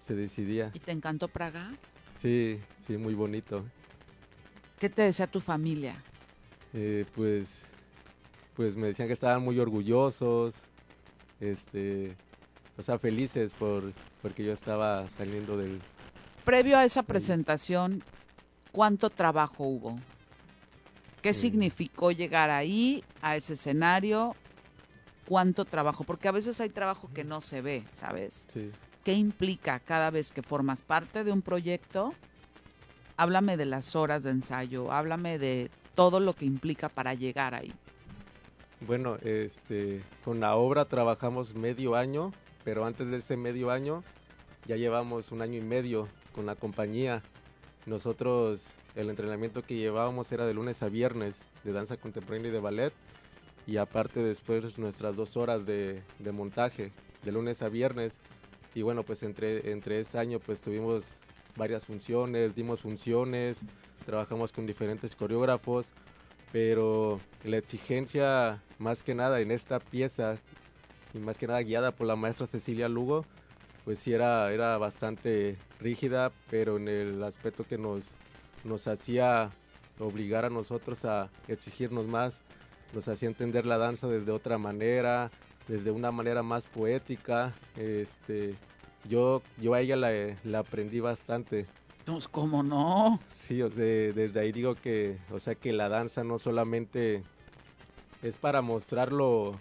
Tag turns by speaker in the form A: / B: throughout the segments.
A: se decidía.
B: ¿Y te encantó Praga?
A: Sí, sí, muy bonito.
B: ¿Qué te decía tu familia?
A: Pues, pues me decían que estaban muy orgullosos, este, o sea, felices porque yo estaba saliendo del
B: Previo a esa
A: país.
B: presentación, ¿cuánto trabajo hubo? ¿Qué
A: Eh,
B: significó llegar ahí, a ese escenario? ¿Cuánto trabajo? Porque a veces hay trabajo que no se ve, ¿sabes?
A: sí.
B: ¿Qué implica cada vez que formas parte de un proyecto? Háblame de las horas de ensayo, háblame de todo lo que implica para llegar ahí.
A: Bueno, con la obra trabajamos medio año, pero antes de ese medio año ya llevamos un año y medio con la compañía. Nosotros, el entrenamiento que llevábamos era de lunes a viernes de danza contemporánea y de ballet, y aparte después nuestras 2 horas de montaje de lunes a viernes. Y bueno, pues entre ese año pues tuvimos varias funciones, dimos funciones, trabajamos con diferentes coreógrafos, pero la exigencia más que nada en esta pieza y más que nada guiada por la maestra Cecilia Lugo, pues sí era bastante rígida, pero en el aspecto que nos hacía obligar a nosotros a exigirnos más, nos hacía entender la danza desde otra manera, desde una manera más poética. Yo a ella la aprendí bastante.
B: Pues, ¿cómo no?
A: Sí, o sea, desde ahí digo que, o sea, que la danza no solamente es para mostrarlo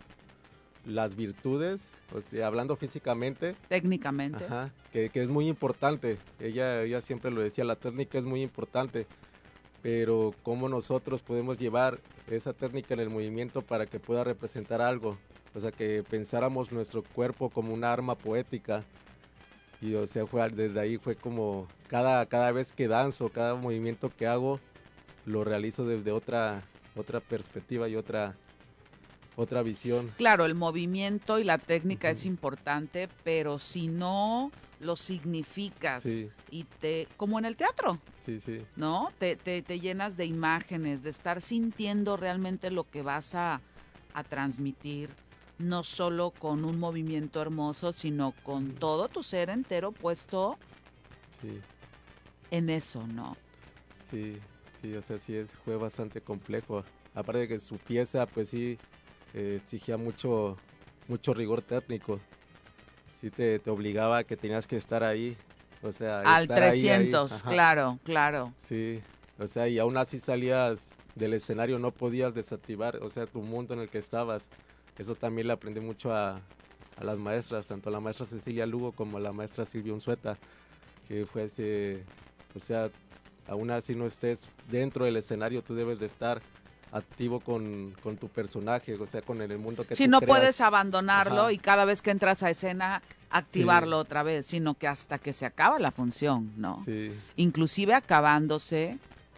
A: las virtudes, o sea, hablando físicamente,
B: Técnicamente.
A: ajá, que es muy importante. Ella siempre lo decía, la técnica es muy importante, pero cómo nosotros podemos llevar esa técnica en el movimiento para que pueda representar algo. O sea, que pensáramos nuestro cuerpo como una arma poética. Y o sea, desde ahí fue como cada vez que danzo, cada movimiento que hago, lo realizo desde otra perspectiva y otra visión.
B: Claro, el movimiento y la técnica es
A: Ujú.
B: importante, pero si no lo significas
A: Sí,
B: y como en el teatro,
A: sí, sí,
B: ¿no? Te llenas de imágenes, de estar sintiendo realmente lo que vas a transmitir, no solo con un movimiento hermoso, sino con
A: ujú,
B: todo tu ser entero puesto
A: sí,
B: en eso, ¿no?
A: sí, sí, o sea, fue bastante complejo. Aparte de que su pieza, pues sí, exigía mucho rigor técnico. Sí, te obligaba a que tenías que estar ahí, o sea,
B: Al
A: estar ahí,
B: 300,
A: ajá,
B: claro, claro.
A: sí, o sea, y aún así salías del escenario, no podías desactivar, o sea, tu mundo en el que estabas. Eso también le aprendí mucho a las maestras, tanto a la maestra Cecilia Lugo como a la maestra Silvia Unzueta, que fue ese, o sea, aún así no estés dentro del escenario, tú debes de estar activo con tu personaje, o sea, con el mundo que
B: Si
A: tú
B: no puedes
A: creas.
B: abandonarlo
A: Ajá,
B: y cada vez que entras a escena
A: sí,
B: activarlo otra vez, sino que hasta que se acaba la función, ¿no?
A: sí,
B: Inclusive acabándose,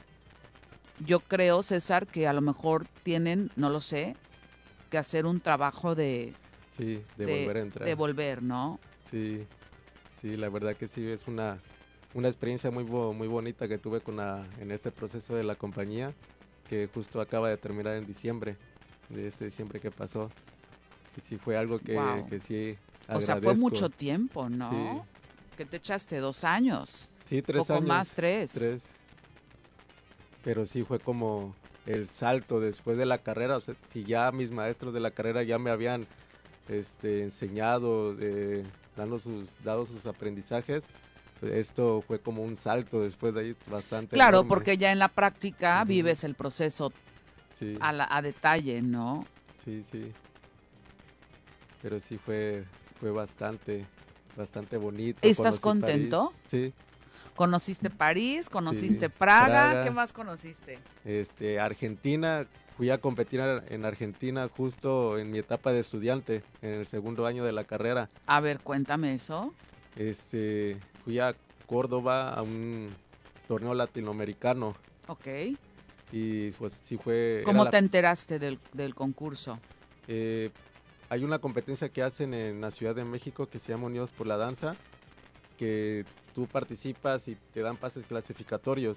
B: yo creo, César, que a lo mejor tienen, no lo sé, que hacer un trabajo
A: sí, de
B: de,
A: volver a
B: de
A: entrar.
B: volver, ¿no?
A: Sí, sí, la verdad que sí, es una experiencia muy bonita que tuve en este proceso de la compañía, que justo acaba de terminar en diciembre, de este diciembre que pasó. Y sí fue algo
B: Wow.
A: que sí
B: O sea, fue
A: agradezco.
B: mucho tiempo,
A: Sí,
B: ¿no? Que te echaste 2 años,
A: sí, tres
B: poco
A: años,
B: más, 3.
A: tres, pero sí fue como el salto después de la carrera. O sea, si ya mis maestros de la carrera ya me habían enseñado, dado sus aprendizajes, pues esto fue como un salto después de ahí bastante
B: Claro,
A: enorme.
B: porque ya en la práctica
A: Ujú,
B: vives el proceso
A: sí,
B: a detalle, ¿no?
A: sí, sí, pero sí fue bastante bonito.
B: ¿Estás
A: Conocí París,
B: contento?
A: sí,
B: ¿Conociste París?
A: sí,
B: ¿Conociste Praga? ¿Qué
A: Praga,
B: más conociste?
A: Argentina. Fui a competir en Argentina justo en mi etapa de estudiante, en el segundo año de la carrera.
B: A ver, cuéntame eso.
A: Fui a Córdoba a un torneo latinoamericano
B: Ok.
A: y pues sí
B: ¿Cómo te enteraste del concurso?
A: eh, hay una competencia que hacen en la Ciudad de México que se llama Unidos por la Danza, que tú participas y te dan pases clasificatorios.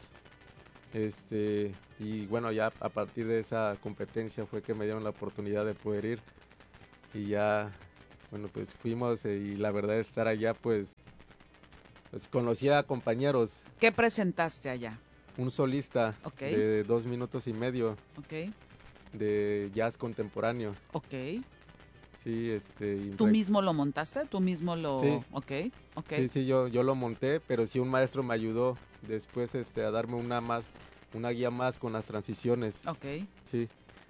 A: Y bueno, ya a partir de esa competencia fue que me dieron la oportunidad de poder ir y ya, bueno, pues fuimos y la verdad estar allá pues Pues conocía a compañeros.
B: ¿Qué presentaste allá?
A: Un solista de 2 minutos y medio.
B: Ok.
A: De jazz contemporáneo.
B: Ok.
A: Sí,
B: ¿Tú mismo lo montaste? ¿Tú mismo lo...?
A: Sí.
B: Ok.
A: Sí, yo lo monté, pero sí un maestro me ayudó después a darme una guía más con las transiciones.
B: Ok.
A: Sí.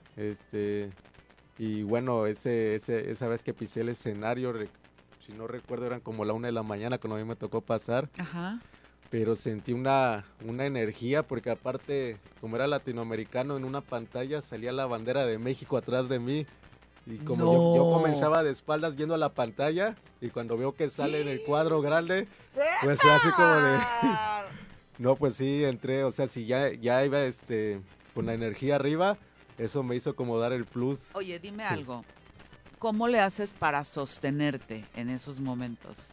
A: Y bueno, esa vez que pisé el escenario, si no recuerdo, eran como la 1 de la mañana cuando a mí me tocó pasar.
B: Ajá.
A: Pero sentí una energía, porque aparte, como era latinoamericano, en una pantalla salía la bandera de México atrás de mí. Y como yo comenzaba de espaldas viendo la pantalla, y cuando veo que sale en el cuadro grande, pues fue así como de... No, pues sí, entré, o sea, si ya iba con la energía arriba, eso me hizo como dar el plus.
B: Oye, dime algo, ¿cómo le haces para sostenerte en esos momentos?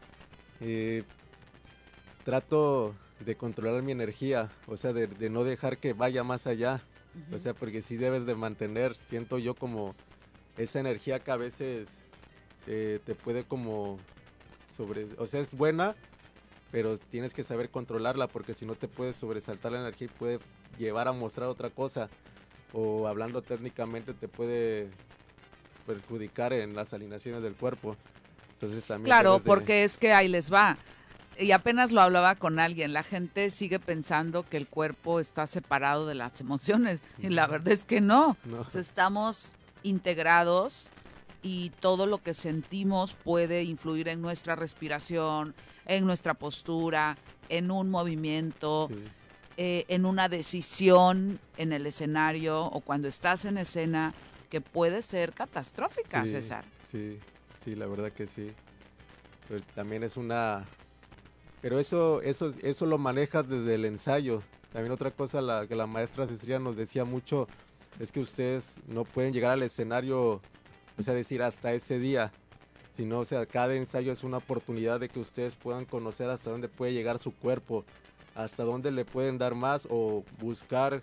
A: Trato de controlar mi energía, o sea, de no dejar que vaya más allá, o sea, porque sí debes de mantener, siento yo, como esa energía que a veces te puede como o sea, es buena, pero tienes que saber controlarla, porque si no te puedes sobresaltar la energía y puede llevar a mostrar otra cosa, o hablando técnicamente te puede perjudicar en las alineaciones del cuerpo. Entonces también
B: claro, porque es que ahí les va. Y apenas lo hablaba con alguien, la gente sigue pensando que el cuerpo está separado de las emociones, y la verdad es que no. O sea, estamos integrados y todo lo que sentimos puede influir en nuestra respiración, en nuestra postura, en un movimiento, en una decisión en el escenario o cuando estás en escena, que puede ser catastrófica, César.
A: Sí, la verdad que sí. Pues también es pero eso lo manejas desde el ensayo. También otra cosa que la maestra Cecilia nos decía mucho es que ustedes no pueden llegar al escenario, o sea, decir hasta ese día, sino, o sea, cada ensayo es una oportunidad de que ustedes puedan conocer hasta dónde puede llegar su cuerpo, hasta dónde le pueden dar más, o buscar,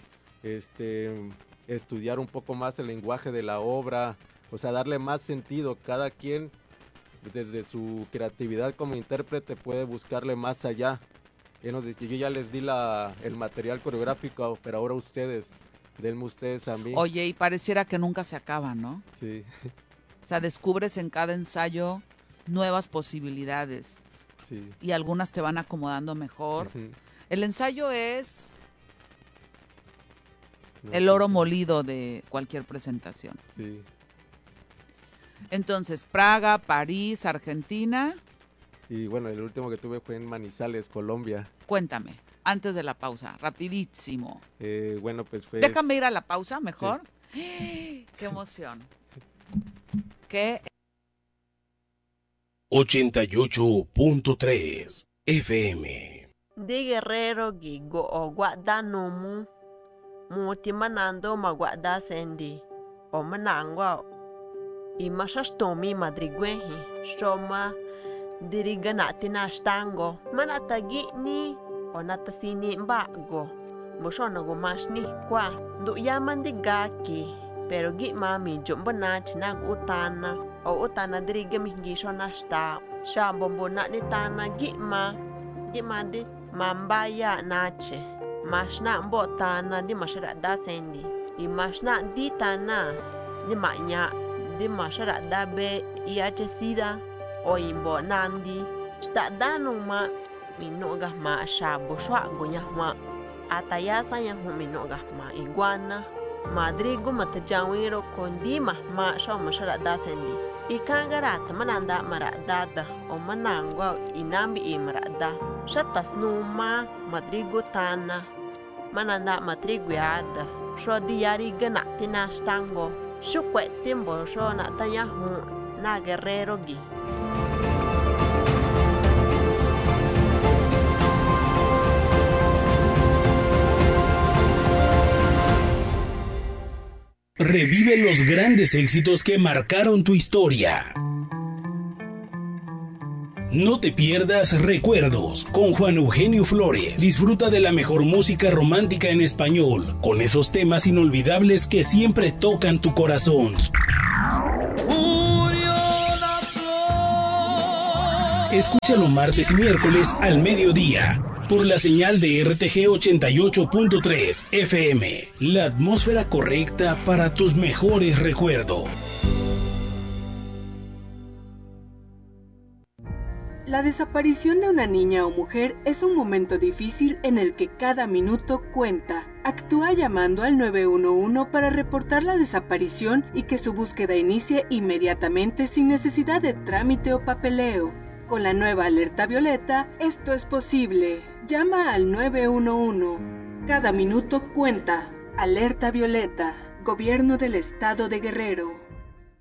A: estudiar un poco más el lenguaje de la obra, o sea, darle más sentido. Cada quien, desde su creatividad como intérprete, puede buscarle más allá. Yo ya les di el material coreográfico, pero ahora denme ustedes a mí.
B: Oye, y pareciera que nunca se acaba, ¿no?
A: Sí.
B: O sea, descubres en cada ensayo nuevas posibilidades.
A: Sí.
B: Y algunas te van acomodando mejor. El ensayo es el oro molido de cualquier presentación.
A: Sí.
B: Entonces, Praga, París, Argentina.
A: Y bueno, el último que tuve fue en Manizales, Colombia.
B: Cuéntame, antes de la pausa, rapidísimo.
A: Bueno, pues fue...
B: Déjame ir a la pausa, mejor. Sí. ¡Qué emoción! ¿Qué?
C: 88.3 FM.
D: De Guerrero Gigo o Guadanomu Muti manando ma guada sendi o manangwa i mashastomi madrigwehi shoma diriganati na stango manatagi ni o natasini mbago mushona go mashni kwa du yamandi gaki pero gi mami jombana china utana o utana dirigami gishona sta shambombo na ni tana gi madi mambaya nache mashna mbotana di mashara da sendi i mashna di tana di manya di mashara da be iache sida o imbo nandi sta danu ma minoga ma shabo shwa gonya ma atayasa ya minoga ma iguana madrigo matajawiro kondi ma shwa mashara da sendi ikangarata mananda maradada o manangwa inambi imrada shatas numa madrigo tana mananda matriguada sho diari gana tina stango shukwe timbo sho na tanya hu na guerrero gi.
C: Revive los grandes éxitos que marcaron tu historia. No te pierdas Recuerdos con Juan Eugenio Flores. Disfruta de la mejor música romántica en español, con esos temas inolvidables que siempre tocan tu corazón.
E: Murió la
C: Escúchalo martes y miércoles al mediodía por la señal de RTG 88.3 FM. La atmósfera correcta para tus mejores recuerdos.
E: La desaparición de una niña o mujer es un momento difícil en el que cada minuto cuenta. Actúa llamando al 911 para reportar la desaparición y que su búsqueda inicie inmediatamente sin necesidad de trámite o papeleo. Con la nueva alerta violeta, esto es posible. Llama al 911. Cada minuto cuenta. Alerta violeta. Gobierno del Estado de Guerrero.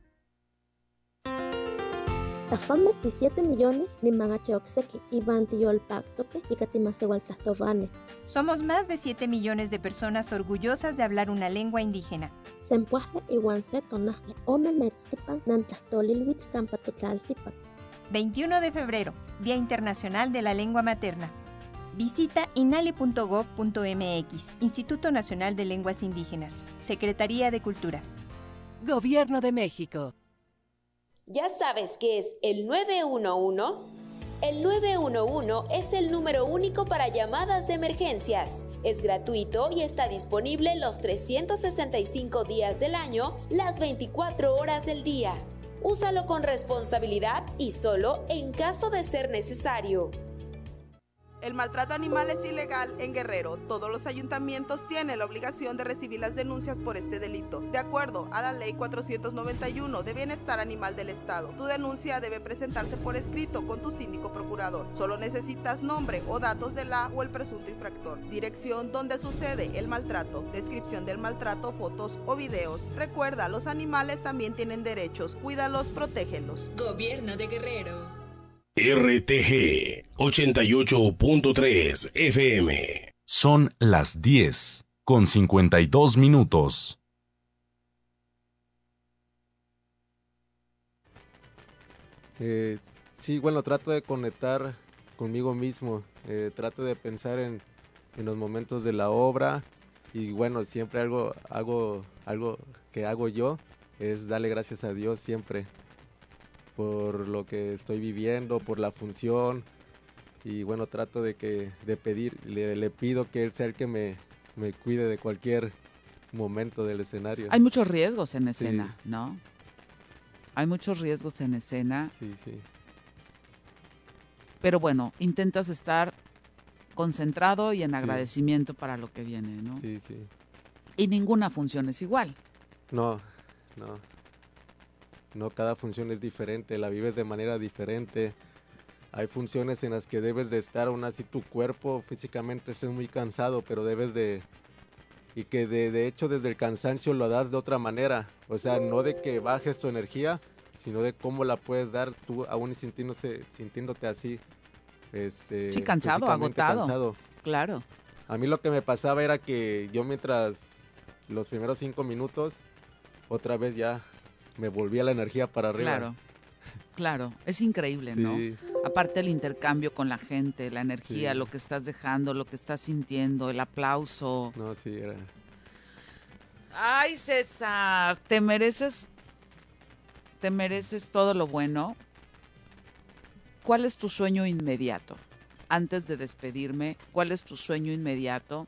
F: Tafam 27 millones ni mangache oxeki y yol pactoque y katimasewalsastovane.
G: Somos más de 7 millones de personas orgullosas de hablar una lengua indígena.
F: Sempuaje y wansetonajle ome metztipan nantastolilwich campatotlaltipan.
G: 21 de febrero, Día Internacional de la Lengua Materna. Visita inali.gov.mx, Instituto Nacional de Lenguas Indígenas, Secretaría de Cultura.
H: Gobierno de México.
I: ¿Ya sabes qué es el 911? El 911 es el número único para llamadas de emergencias. Es gratuito y está disponible los 365 días del año, las 24 horas del día. Úsalo con responsabilidad y solo en caso de ser necesario.
J: El maltrato animal es ilegal en Guerrero. Todos los ayuntamientos tienen la obligación de recibir las denuncias por este delito. De acuerdo a la Ley 491 de Bienestar Animal del Estado, tu denuncia debe presentarse por escrito con tu síndico procurador. Solo necesitas nombre o datos de la o el presunto infractor, dirección donde sucede el maltrato, descripción del maltrato, fotos o videos. Recuerda, los animales también tienen derechos. Cuídalos, protégelos.
K: Gobierno de Guerrero.
C: RTG 88.3 FM.
L: Son las 10:52.
A: Sí, bueno, trato de conectar conmigo mismo, trato de pensar en los momentos de la obra y bueno, siempre algo que hago yo es darle gracias a Dios siempre por lo que estoy viviendo, por la función y bueno, trato de pedir, le pido que Él sea el que me cuide de cualquier momento del escenario.
B: Hay muchos riesgos en escena, sí. ¿No? Hay muchos riesgos en escena.
A: Sí, sí.
B: Pero bueno, intentas estar concentrado y en agradecimiento para lo que viene, ¿no?
A: Sí, sí.
B: Y ninguna función es igual.
A: No, cada función es diferente, la vives de manera diferente. Hay funciones en las que debes de estar, aún así tu cuerpo físicamente estés muy cansado, pero debes de... Y que de hecho desde el cansancio lo das de otra manera. O sea, no de que bajes tu energía, sino de cómo la puedes dar tú aún sintiéndote así.
B: Sí, cansado, agotado.
A: Cansado.
B: Claro.
A: A mí lo que me pasaba era que yo mientras los primeros 5 minutos, otra vez ya me volvía la energía para arriba.
B: Claro, es increíble,
A: sí.
B: ¿no? Aparte el intercambio con la gente, la energía,
A: sí.
B: Lo que estás dejando, lo que estás sintiendo, el aplauso.
A: No, sí, era...
B: Ay, César, te mereces todo lo bueno. ¿Cuál es tu sueño inmediato? Antes de despedirme, ¿cuál es tu sueño inmediato?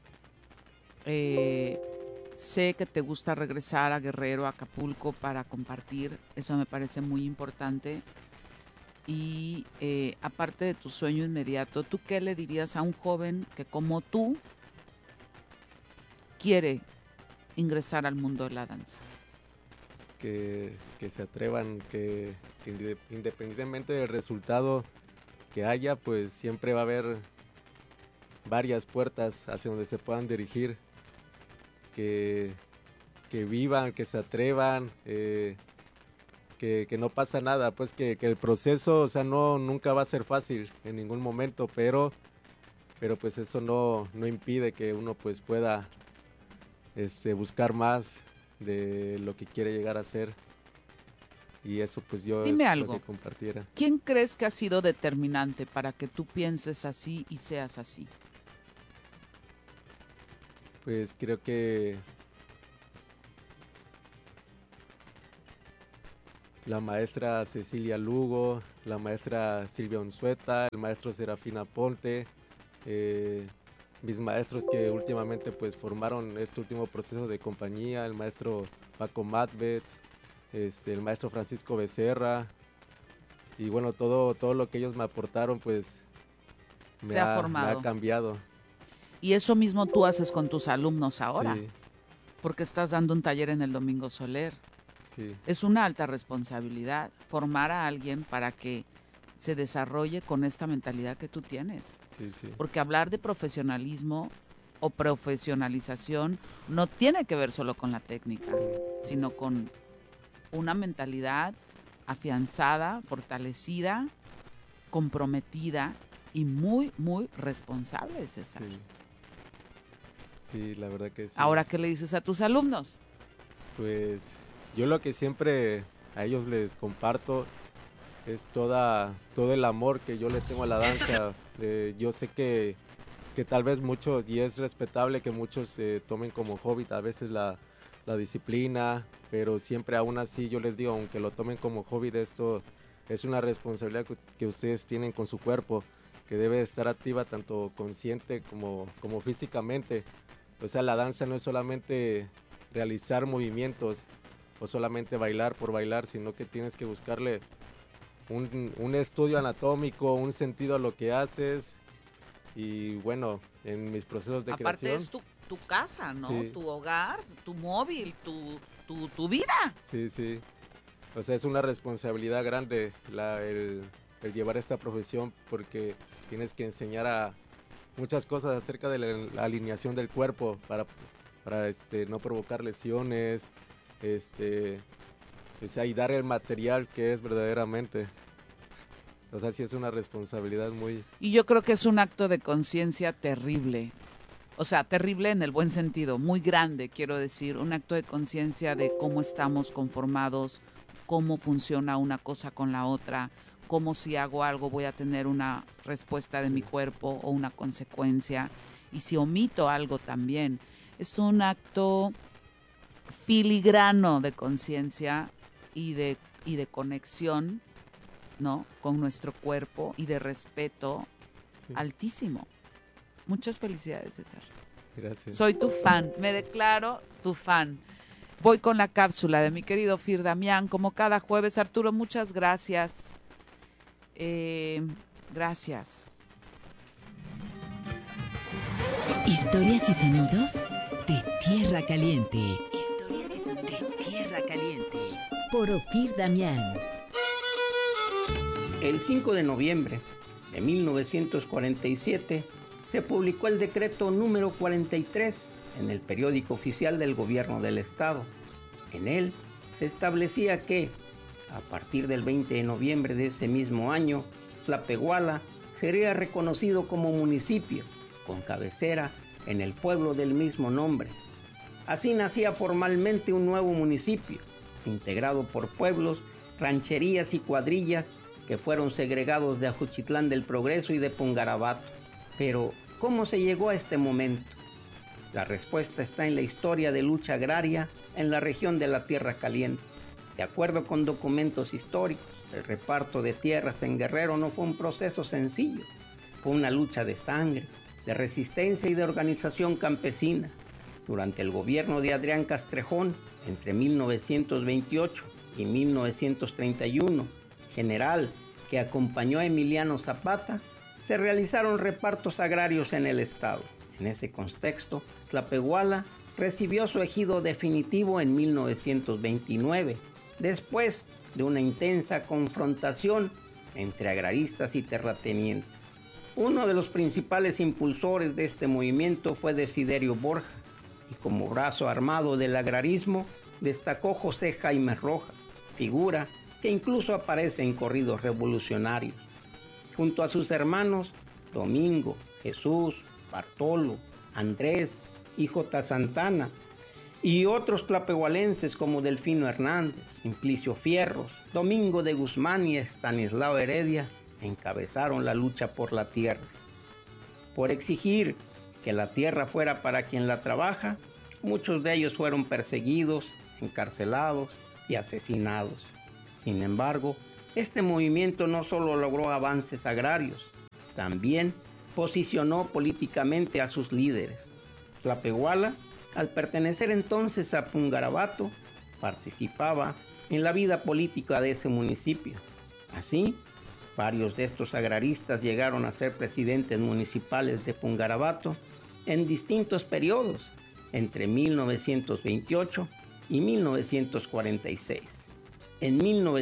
B: Sé que te gusta regresar a Guerrero, a Acapulco para compartir, eso me parece muy importante. Y aparte de tu sueño inmediato, ¿tú qué le dirías a un joven que como tú quiere ingresar al mundo de la danza?
A: Que se atrevan, que independientemente del resultado que haya, pues siempre va a haber varias puertas hacia donde se puedan dirigir. Que vivan, que se atrevan, que no pasa nada, pues que el proceso, o sea, nunca va a ser fácil en ningún momento, pero pues eso no impide que uno pues pueda buscar más de lo que quiere llegar a ser. Y eso pues yo
B: Dime algo.
A: Lo que compartiera.
B: ¿Quién crees que ha sido determinante para que tú pienses así y seas así?
A: Pues creo que la maestra Cecilia Lugo, la maestra Silvia Unzueta, el maestro Serafín Aponte, mis maestros que últimamente pues formaron este último proceso de compañía, el maestro Paco Matbets, el maestro Francisco Becerra, y bueno, todo lo que ellos me aportaron pues me ha cambiado.
B: Y eso mismo tú haces con tus alumnos ahora,
A: sí.
B: Porque estás dando un taller en el Domingo Soler.
A: Sí.
B: Es una alta responsabilidad formar a alguien para que se desarrolle con esta mentalidad que tú tienes.
A: Sí, sí.
B: Porque hablar de profesionalismo o profesionalización no tiene que ver solo con la técnica, sino con una mentalidad afianzada, fortalecida, comprometida y muy, muy responsable, César.
A: Sí. Sí, la verdad que sí.
B: Ahora, ¿qué le dices a tus alumnos?
A: Pues yo lo que siempre a ellos les comparto es todo el amor que yo les tengo a la danza. Yo sé que tal vez muchos, y es respetable que muchos tomen como hobby a veces la disciplina, pero siempre aún así yo les digo, aunque lo tomen como hobby, de esto es una responsabilidad que ustedes tienen con su cuerpo, que debe estar activa tanto consciente como físicamente. O sea, la danza no es solamente realizar movimientos o solamente bailar por bailar, sino que tienes que buscarle un estudio anatómico, un sentido a lo que haces. Y bueno, en mis procesos de creación...
B: Aparte es tu casa, ¿no?
A: Sí.
B: Tu hogar, tu móvil, tu vida.
A: Sí, sí. O sea, es una responsabilidad grande el llevar esta profesión, porque tienes que enseñar a muchas cosas acerca de la alineación del cuerpo para no provocar lesiones, o sea, y dar el material que es verdaderamente. O sea, sí es una responsabilidad muy...
B: Y yo creo que es un acto de conciencia terrible. O sea, terrible en el buen sentido, muy grande, quiero decir, un acto de conciencia de cómo estamos conformados, cómo funciona una cosa con la otra, cómo si hago algo voy a tener una respuesta de mi cuerpo o una consecuencia, y si omito algo también. Es un acto filigrano de conciencia y de conexión, ¿no?, con nuestro cuerpo, y de respeto altísimo. Muchas felicidades, César.
A: Gracias.
B: Soy tu fan, me declaro tu fan. Voy con la cápsula de mi querido Fir Damián, como cada jueves. Arturo, muchas gracias. Gracias.
L: Historias y sonidos de Tierra Caliente. Historias y sonidos de Tierra Caliente. Por Ofir Damián.
M: El 5 de noviembre de 1947 se publicó el decreto número 43 en el periódico oficial del gobierno del estado. En él se establecía que, a partir del 20 de noviembre de ese mismo año, Tlapehuala sería reconocido como municipio, con cabecera en el pueblo del mismo nombre. Así nacía formalmente un nuevo municipio, integrado por pueblos, rancherías y cuadrillas que fueron segregados de Ajuchitlán del Progreso y de Pungarabato. Pero, ¿cómo se llegó a este momento? La respuesta está en la historia de lucha agraria en la región de la Tierra Caliente. De acuerdo con documentos históricos, el reparto de tierras en Guerrero no fue un proceso sencillo. Fue una lucha de sangre, de resistencia y de organización campesina. Durante el gobierno de Adrián Castrejón, entre 1928 y 1931, general que acompañó a Emiliano Zapata, se realizaron repartos agrarios en el estado. En ese contexto, Tlapehuala recibió su ejido definitivo en 1929, después de una intensa confrontación entre agraristas y terratenientes. Uno de los principales impulsores de este movimiento fue Desiderio Borja, y como brazo armado del agrarismo destacó José Jaime Rojas, figura que incluso aparece en corridos revolucionarios. Junto a sus hermanos Domingo, Jesús, Bartolo, Andrés y J. Santana, y otros tlapehualenses como Delfino Hernández, Simplicio Fierros, Domingo de Guzmán y Estanislao Heredia, encabezaron la lucha por la tierra. Por exigir que la tierra fuera para quien la trabaja, muchos de ellos fueron perseguidos, encarcelados y asesinados. Sin embargo, este movimiento no solo logró avances agrarios, también posicionó políticamente a sus líderes. Tlapehuala, al pertenecer entonces a Pungarabato, participaba en la vida política de ese municipio. Así, varios de estos agraristas llegaron a ser presidentes municipales de Pungarabato en distintos periodos, entre 1928 y 1946. En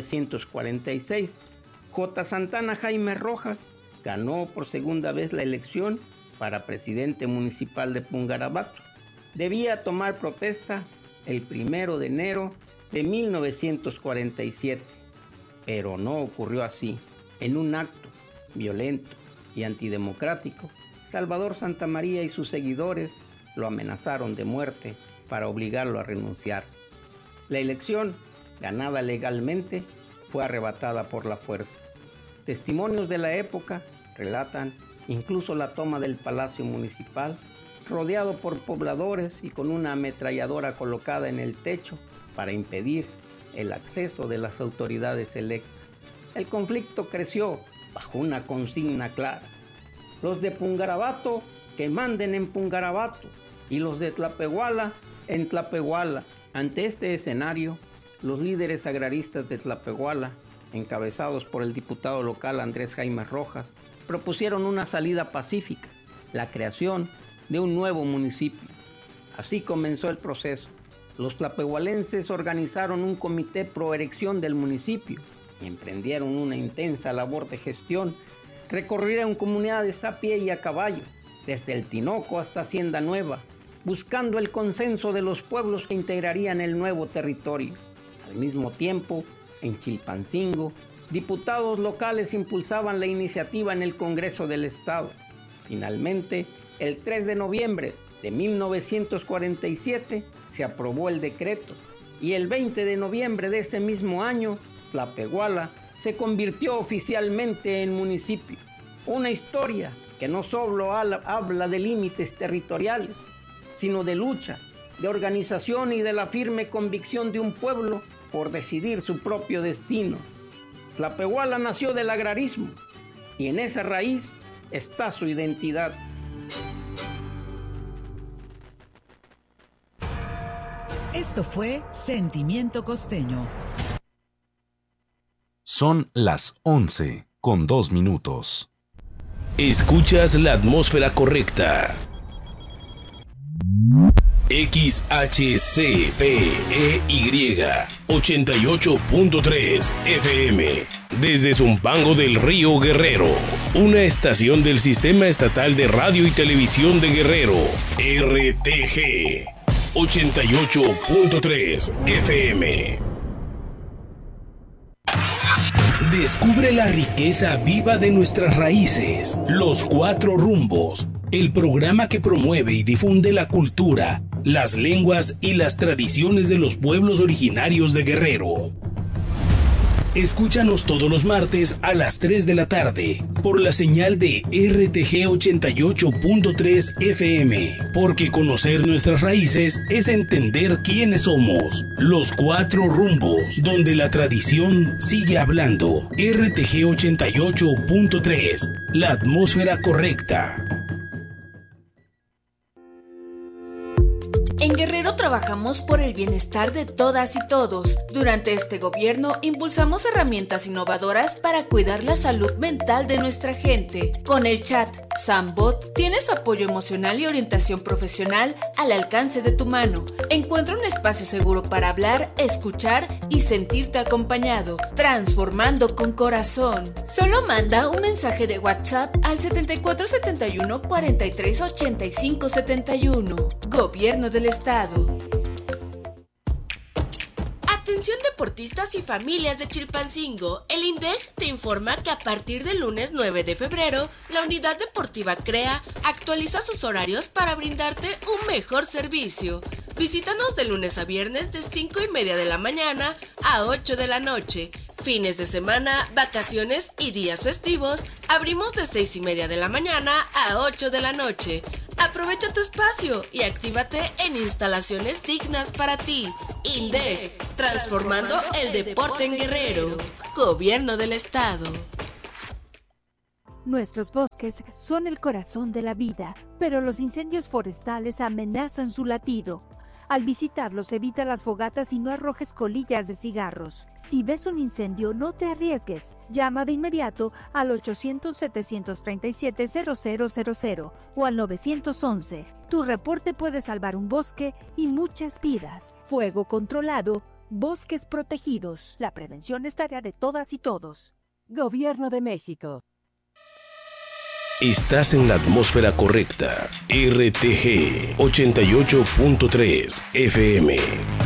M: 1946, J. Santana Jaime Rojas ganó por segunda vez la elección para presidente municipal de Pungarabato. Debía tomar protesta el 1 de enero de 1947, pero no ocurrió así. En un acto violento y antidemocrático, Salvador Santamaría y sus seguidores lo amenazaron de muerte para obligarlo a renunciar. La elección, ganada legalmente, fue arrebatada por la fuerza. Testimonios de la época relatan incluso la toma del Palacio Municipal, rodeado por pobladores y con una ametralladora colocada en el techo para impedir el acceso de las autoridades electas. El conflicto creció bajo una consigna clara: los de Pungarabato que manden en Pungarabato y los de Tlapehuala en Tlapehuala. Ante este escenario, los líderes agraristas de Tlapehuala, encabezados por el diputado local Andrés Jaime Rojas, propusieron una salida pacífica, la creación de un nuevo municipio. Así comenzó el proceso. Los tlapehualenses organizaron un comité pro erección del municipio y emprendieron una intensa labor de gestión. Recorrieron comunidades a pie y a caballo, desde el Tinoco hasta Hacienda Nueva, buscando el consenso de los pueblos que integrarían el nuevo territorio. Al mismo tiempo, en Chilpancingo, diputados locales impulsaban la iniciativa en el Congreso del Estado. Finalmente, el 3 de noviembre de 1947 se aprobó el decreto y el 20 de noviembre de ese mismo año, Tlapehuala se convirtió oficialmente en municipio. Una historia que no solo habla de límites territoriales, sino de lucha, de organización y de la firme convicción de un pueblo por decidir su propio destino. Tlapehuala nació del agrarismo y en esa raíz está su identidad.
L: Esto fue Sentimiento Costeño.
C: Son las 11:02. Escuchas la atmósfera correcta. XHCPEY 88.3 FM desde Zumpango del Río Guerrero, una estación del Sistema Estatal de Radio y Televisión de Guerrero, RTG 88.3 FM. Descubre la riqueza viva de nuestras raíces. Los Cuatro Rumbos, el programa que promueve y difunde la cultura, las lenguas y las tradiciones de los pueblos originarios de Guerrero. Escúchanos todos los martes a las 3 de la tarde por la señal de RTG 88.3 FM, porque conocer nuestras raíces es entender quiénes somos. Los Cuatro Rumbos, donde la tradición sigue hablando. RTG 88.3, la atmósfera correcta.
N: En Guerrero trabajamos por el bienestar de todas y todos. Durante este gobierno impulsamos herramientas innovadoras para cuidar la salud mental de nuestra gente. Con el chat Sambot tienes apoyo emocional y orientación profesional al alcance de tu mano. Encuentra un espacio seguro para hablar, escuchar y sentirte acompañado, transformando con corazón. Solo manda un mensaje de WhatsApp al 7471 43 85 71. Gobierno del Estado. Atención deportistas y familias de Chilpancingo, el INDEG te informa que a partir del lunes 9 de febrero, la Unidad Deportiva CREA actualiza sus horarios para brindarte un mejor servicio. Visítanos de lunes a viernes de 5:30 de la mañana a 8 de la noche. Fines de semana, vacaciones y días festivos, abrimos de 6:30 de la mañana a 8 de la noche. Aprovecha tu espacio y actívate en instalaciones dignas para ti. INDEC, transformando el deporte en Guerrero. Gobierno del Estado.
O: Nuestros bosques son el corazón de la vida, pero los incendios forestales amenazan su latido. Al visitarlos, evita las fogatas y no arrojes colillas de cigarros. Si ves un incendio, no te arriesgues. Llama de inmediato al 800-737-0000 o al 911. Tu reporte puede salvar un bosque y muchas vidas. Fuego controlado, bosques protegidos. La prevención es tarea de todas y todos.
H: Gobierno de México.
C: Estás en la atmósfera correcta. RTG 88.3 FM.